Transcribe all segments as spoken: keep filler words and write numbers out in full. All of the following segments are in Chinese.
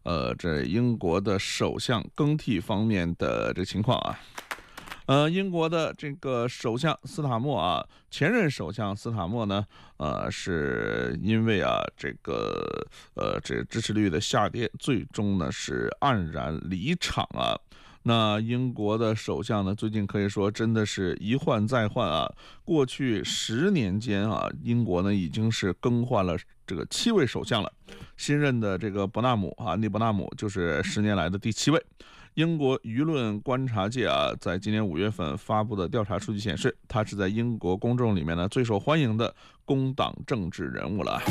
呃，这英国的首相更替方面的这情况啊。呃，英国的这个首相斯塔默啊，前任首相斯塔默呢，呃，是因为啊这个呃这支持率的下跌，最终呢是黯然离场啊。那英国的首相呢，最近可以说真的是一换再换啊。过去十年间啊，英国呢已经是更换了这个七位首相了。新任的这个伯纳姆啊，内伯纳姆就是十年来的第七位。英国舆论观察界啊，在今年五月份发布的调查数据显示，他是在英国公众里面呢最受欢迎的工党政治人物了。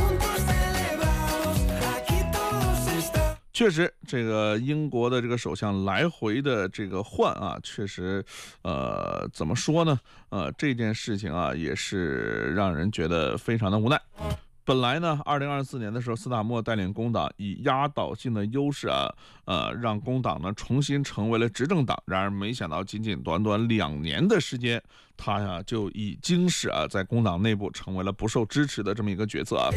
确实，这个英国的这个首相来回的这个换啊，确实，呃，怎么说呢？呃，这件事情啊，也是让人觉得非常的无奈。本来呢，二零二四年的时候，斯塔默带领工党以压倒性的优势啊，呃，让工党呢重新成为了执政党。然而，没想到仅仅短短两年的时间，他呀就已经是啊在工党内部成为了不受支持的这么一个角色啊。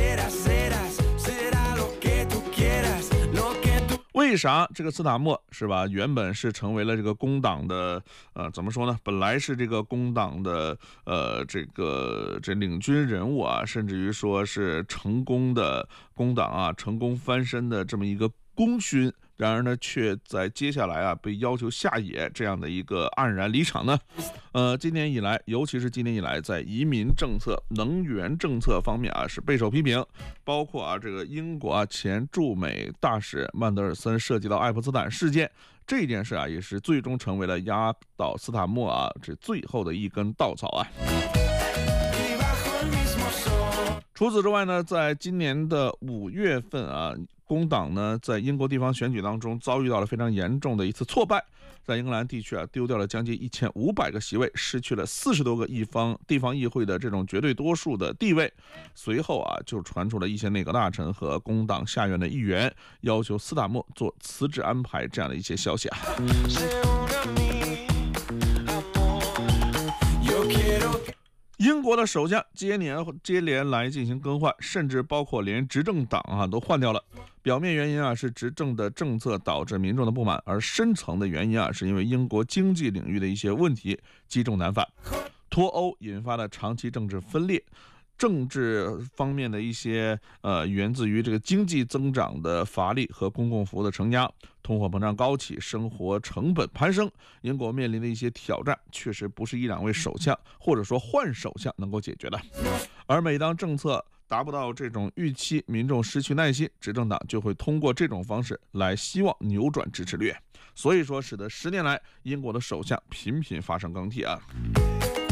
为啥这个斯塔默是吧？原本是成为了这个工党的呃，怎么说呢？本来是这个工党的呃，这个这领军人物啊，甚至于说是成功的工党啊，成功翻身的这么一个功勋。然而呢，却在接下来啊被要求下野这样的一个黯然离场呢。呃，今年以来，尤其是今年以来，在移民政策、能源政策方面啊是备受批评，包括啊这个英国啊前驻美大使曼德尔森涉及到爱泼斯坦事件这件事啊，也是最终成为了压倒斯塔默啊这最后的一根稻草啊。除此之外呢，在今年的五月份啊，工党呢在英国地方选举当中遭遇到了非常严重的一次挫败，在英格兰地区啊丢掉了将近一千五百个席位，失去了四十多个地方地方议会的这种绝对多数的地位。随后啊，就传出了一些内阁大臣和工党下院的议员要求斯塔默做辞职安排这样的一些消息啊。英国的首相接连接连来进行更换，甚至包括连执政党啊都换掉了。表面原因啊是执政的政策导致民众的不满，而深层的原因啊是因为英国经济领域的一些问题积重难返，脱欧引发了长期政治分裂。政治方面的一些呃，源自于这个经济增长的乏力和公共服务的承压，通货膨胀高企，生活成本攀升，英国面临的一些挑战，确实不是一两位首相或者说换首相能够解决的。而每当政策达不到这种预期，民众失去耐心，执政党就会通过这种方式来希望扭转支持率。所以说，使得十年来英国的首相频频发生更替啊。